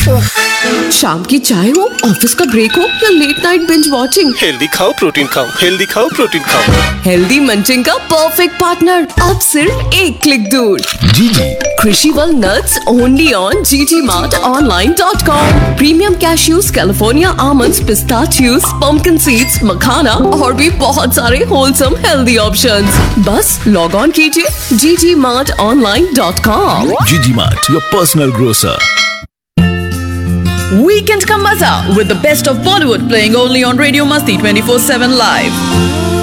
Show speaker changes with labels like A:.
A: शाम की चाय हो, ऑफिस का ब्रेक हो या late night binge watching,
B: healthy खाओ प्रोटीन खाओ, हेल्दी खाओ प्रोटीन खाओ।
A: हेल्दी मंचिंग का परफेक्ट पार्टनर अब सिर्फ एक क्लिक दूर।
C: जीजी
A: कृषि nuts only on ggmartonline.com। Premium cashews, California almonds, पिस्ताचियोज, pumpkin seeds, मखाना और भी बहुत सारे होलसम हेल्दी ऑप्शंस। बस लॉग ऑन कीजिए ggmartonline.com।
C: जीजी mart, your personal grocer.
D: Weekend ka maza with the best of Bollywood playing only on Radio Masti 24/7 live.